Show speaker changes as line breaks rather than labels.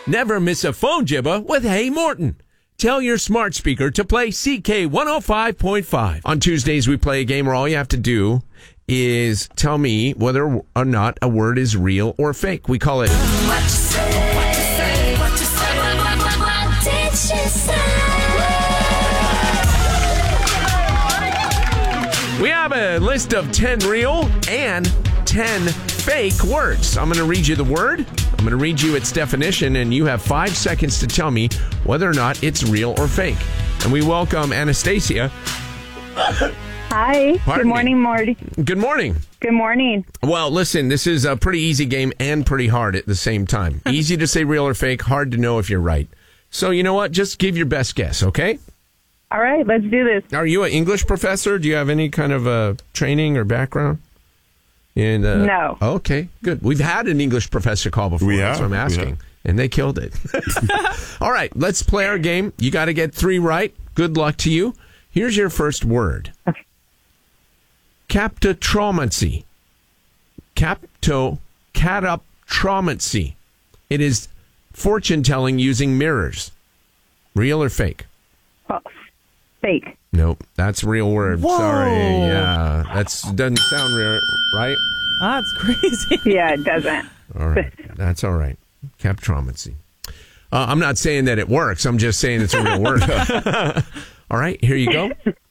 Never miss a phone jibber with Hey Morton. Tell your smart speaker to play CK 105.5. On Tuesdays, we play a game where all you have to do is tell me whether or not a word is real or fake. We call it...
What you say, what you say, what you say, what did she say?
We have a list of 10 real and 10 fake words. I'm going to read you the word. I'm going to read you its definition, and you have 5 seconds to tell me whether or not it's real or fake. And we welcome Anastasia.
Hi.
Pardon
Good morning,
me.
Morty.
Good morning.
Good morning.
Well, listen, this is a pretty easy game and pretty hard at the same time. Easy to say real or fake, hard to know if you're right. So you know what? Just give your best guess, okay?
All right, let's do this.
Are you an English professor? Do you have any kind of training or background?
No.
Okay, good. We've had an English professor call before.
We
That's
have,
what I'm asking. And they killed it. All right, let's play our game. You got to get 3 right. Good luck to you. Here's your first word. Captotromancy. Catoptromancy. It is fortune telling using mirrors. Real or fake?
False. Fake.
Nope, that's a real word.
Whoa.
Sorry. Yeah, doesn't sound real, right?
That's crazy.
Yeah, it doesn't.
All right, that's all right. Captromancy. I'm not saying that it works. I'm just saying it's a real word. All right, here you go.